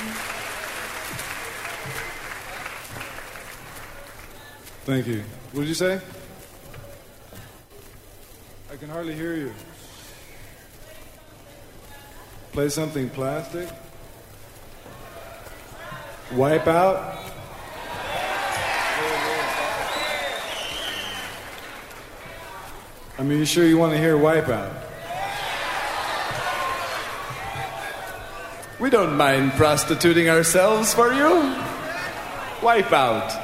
Thank you. What did you say? I can hardly hear you. Play something plastic? Wipe out? I mean, you sure you want to hear Wipeout? We don't mind prostituting ourselves for you. Wipeout.